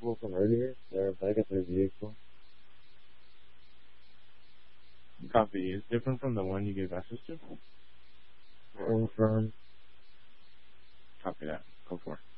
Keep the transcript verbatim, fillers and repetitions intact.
people from earlier that are back at their vehicle. Copy. Is different from the one you gave access to? Or from Copy that. Go for it.